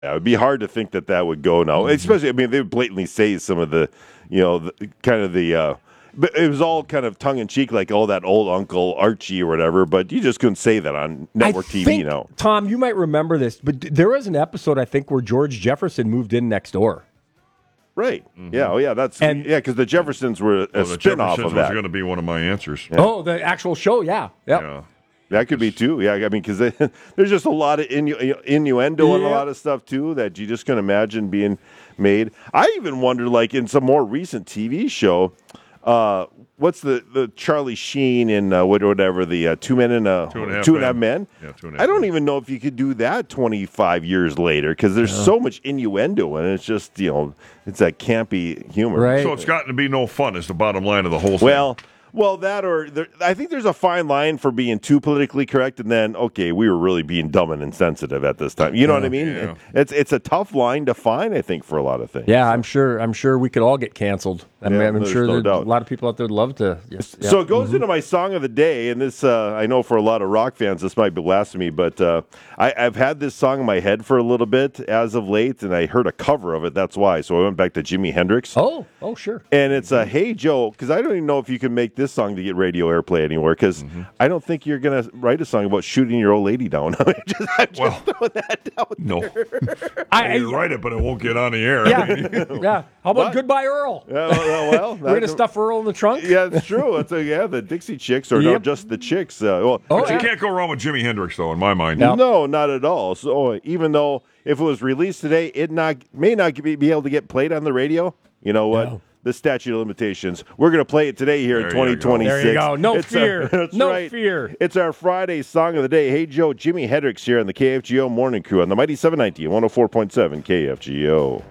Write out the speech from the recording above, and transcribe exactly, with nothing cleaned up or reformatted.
Yeah, it would be hard to think that that would go now. Especially, I mean, they would blatantly say some of the, you know, the, kind of the, uh, but it was all kind of tongue in cheek, like, oh, that old Uncle Archie or whatever. But you just couldn't say that on network I T V think, now. Tom, you might remember this, but there was an episode I think where George Jefferson moved in next door. Right. Mm-hmm. Yeah. Oh, yeah. That's and, yeah. Because the Jeffersons were a well, the spin-off Jeffersons of that. Was going to be one of my answers. Yeah. Oh, the actual show. Yeah. Yep. Yeah. That could be too. Yeah, I mean, because there's just a lot of innu- innuendo yeah. and a lot of stuff too that you just can imagine being made. I even wonder, like in some more recent T V show, uh, what's the, the Charlie Sheen in uh, whatever the uh, two men and a two and a half, two and a half men. Yeah, two and a half I don't men. even know if you could do that twenty-five years later because there's yeah. so much innuendo and it's just you know it's that campy humor. Right. So it's gotten to be no fun. Is the bottom line of the whole thing. Well. Well, that or there, I think there's a fine line for being too politically correct, and then okay, we were really being dumb and insensitive at this time. You know yeah, what I mean? Yeah. It's it's a tough line to find, I think, for a lot of things. Yeah, I'm sure. I'm sure we could all get canceled. I mean, yeah, I'm sure no there's a lot of people out there would love to. Yes, so yeah. it goes mm-hmm. into my song of the day, and this uh, I know for a lot of rock fans, this might be blasphemy, but uh, I, I've had this song in my head for a little bit as of late, and I heard a cover of it. That's why. So I went back to Jimi Hendrix. Oh, oh, sure. And it's a uh, Hey Joe, because I don't even know if you can make this song to get radio airplay anymore, because mm-hmm. I don't think you're going to write a song about shooting your old lady down. I'm just, I'm just well, throwing that out no. there. I, you write it, but it won't get on the air. Yeah, yeah. How about what? Goodbye, Earl? Yeah, well, well we're going to stuff Earl in the trunk? Yeah, it's true. It's a, yeah, the Dixie Chicks, or yep. not just the Chicks. Uh, well, oh, but yeah. you can't go wrong with Jimi Hendrix, though, in my mind. No, no not at all. So even though if it was released today, it not may not be, be able to get played on the radio, you know what? No. The statute of limitations. We're going to play it today here there in twenty twenty-six. There you go. No it's fear. Our, no right. fear. It's our Friday song of the day. Hey, Joe, Jimi Hendrix here on the K F G O Morning Crew on the Mighty seven ninety and one oh four point seven K F G O.